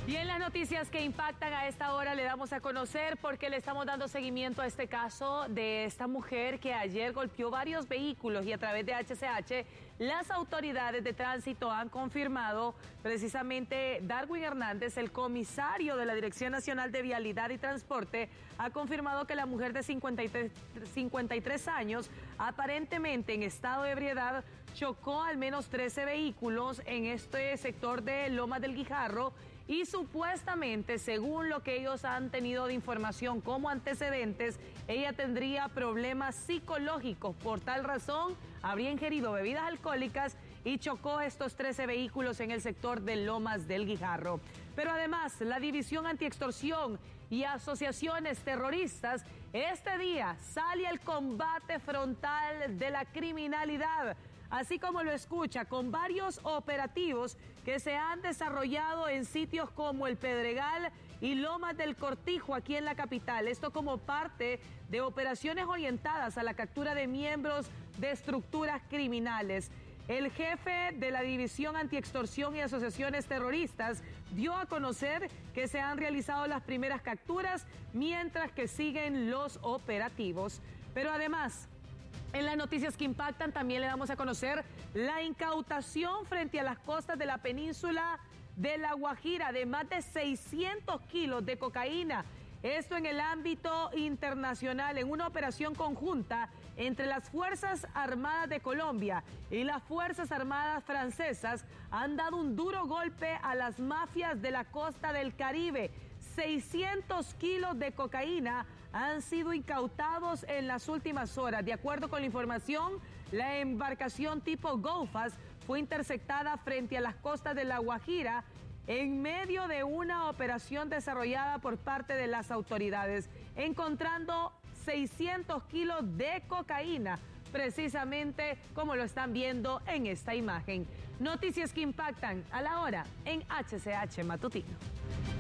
Y en las noticias que impactan a esta hora le damos a conocer porque le estamos dando seguimiento a este caso de esta mujer que ayer golpeó varios vehículos y a través de HCH las autoridades de tránsito han confirmado, precisamente Darwin Hernández, el comisario de la Dirección Nacional de Vialidad y Transporte, ha confirmado que la mujer de 53 años, aparentemente en estado de ebriedad, chocó al menos 13 vehículos en este sector de Lomas del Guijarro y supuestamente, según lo que ellos han tenido de información como antecedentes, ella tendría problemas psicológicos. Por tal razón, habría ingerido bebidas alcohólicas y chocó estos 13 vehículos en el sector de Lomas del Guijarro. Pero además, la División Antiextorsión y asociaciones terroristas, este día sale al combate frontal de la criminalidad. Así como lo escucha, con varios operativos que se han desarrollado en sitios como El Pedregal y Lomas del Cortijo, aquí en la capital. Esto como parte de operaciones orientadas a la captura de miembros de estructuras criminales. El jefe de la División Antiextorsión y Asociaciones Terroristas dio a conocer que se han realizado las primeras capturas mientras que siguen los operativos. Pero además, en las noticias que impactan también le damos a conocer la incautación frente a las costas de la península de La Guajira de más de 600 kilos de cocaína. Esto en el ámbito internacional, en una operación conjunta entre las Fuerzas Armadas de Colombia y las Fuerzas Armadas francesas, han dado un duro golpe a las mafias de la costa del Caribe. 600 kilos de cocaína han sido incautados en las últimas horas. De acuerdo con la información, la embarcación tipo Go-Fast fue interceptada frente a las costas de La Guajira en medio de una operación desarrollada por parte de las autoridades, encontrando 600 kilos de cocaína, precisamente como lo están viendo en esta imagen. Noticias que impactan a la hora en HCH Matutino.